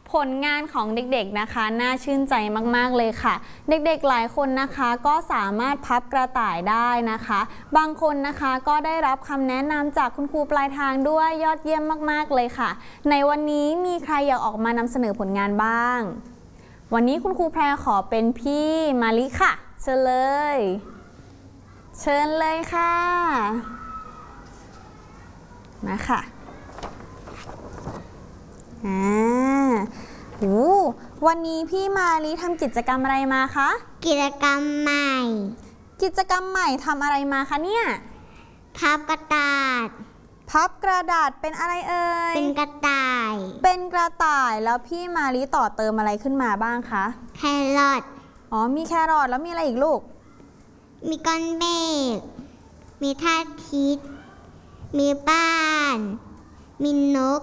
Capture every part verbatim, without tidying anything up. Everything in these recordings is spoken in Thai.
ผลงานของเด็กๆนะคะน่าชื่นใจมากๆเลยค่ะเด็กๆหลายคนนะคะก็สามารถพับกระต่ายได้นะคะบางคนนะคะก็ได้รับคำแนะนำจากคุณครูปลายทางด้วยยอดเยี่ยมมากๆเลยค่ะในวันนี้มีใครอยากออกมานำเสนอผลงานบ้างวันนี้คุณครูแพรขอเป็นพี่มาลิค่ะเชิญเลยเชิญเลยค่ะมาค่ะอ่าโอ้วันนี้พี่มาลีทำกิจกรรมอะไรมาคะกิจกรรมใหม่กิจกรรมใหม่ทำอะไรมาคะเนี่ยพับกระดาษพับกระดาษเป็นอะไรเอ่ยเป็นกระต่ายเป็นกระต่ายแล้วพี่มาลีต่อเติมอะไรขึ้นมาบ้างคะแครอทอ๋อมีแครอทแล้วมีอะไรอีกลูกมีก้อนเมฆมีธาตุอาทิตย์มีบ้านมีนก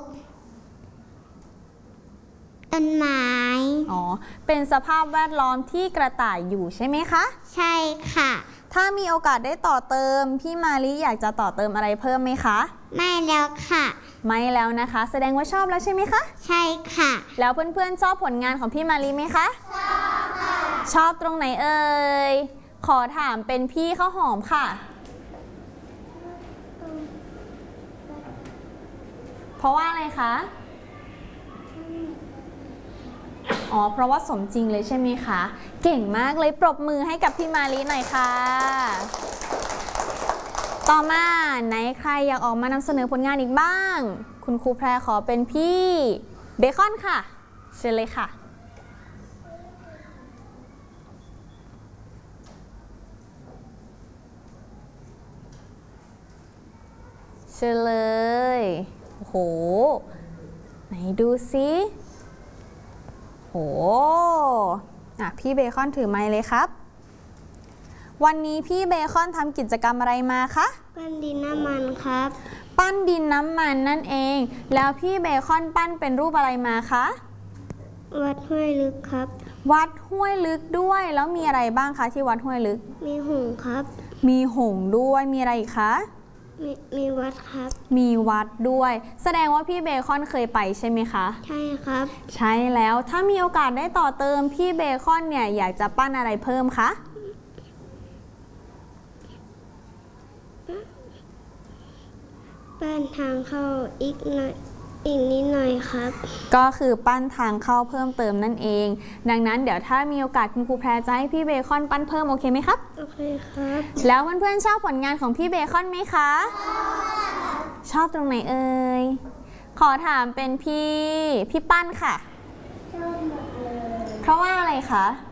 ต้นไม้อ๋อเป็นสภาพแวดล้อมที่กระต่ายอยู่ใช่ไหมคะใช่ค่ะถ้ามีโอกาสได้ต่อเติมพี่มาลีอยากจะต่อเติมอะไรเพิ่มไหมคะไม่แล้วค่ะไม่แล้วนะคะแสดงว่าชอบแล้วใช่ไหมคะใช่ค่ะแล้วเพื่อนๆชอบผลงานของพี่มาลีไหมคะชอบค่ะชอบตรงไหนเอ่ยขอถามเป็นพี่ข้าวหอมค่ะเพราะว่าอะไรคะอ๋อเพราะว่าสมจริงเลยใช่ไหมคะเก่งมากเลยปรบมือให้กับพี่มาลีหน่อยค่ะต่อมาไหนใครอยากออกมานำเสนอผลงานอีกบ้างคุณครูแพรขอเป็นพี่เบคอนค่ะเชิญเลยค่ะเชิญเลยโอ้โหไหนดูซิโหอ่ะพี่เบคอนถือไมค์เลยครับวันนี้พี่เบคอนทำกิจกรรมอะไรมาคะปั้นดินน้ำมันครับปั้นดินน้ำมันนั่นเองแล้วพี่เบคอนปั้นเป็นรูปอะไรมาคะวัดห้วยลึกครับวัดห้วยลึกด้วยแล้วมีอะไรบ้างคะที่วัดห้วยลึกมีหงส์ครับมีหงส์ด้วยมีอะไรอีกคะมีมีวัดครับมีวัดด้วยแสดงว่าพี่เบคอนเคยไปใช่ไหมคะใช่ครับใช่แล้วถ้ามีโอกาสได้ต่อเติมพี่เบคอนเนี่ยอยากจะปั้นอะไรเพิ่มคะปั้นทางเข้าอีกหน่อยอีกนิดหน่อยครับก็คือปั้นทางเข้าเพิ่มเติมนั่นเองดังนั้นเดี๋ยวถ้ามีโอกาสคุณครูแพรจะให้พี่เบคอนปั้นเพิ่มโอเคไหมครับโอเคครับแล้วเพื่อนๆชอบผลงานของพี่เบคอนไหมคะชอบตรงไหนเอ่ยขอถามเป็นพี่พี่ปั้นค่ะชอบหมดเลยเพราะว่าอะไรคะ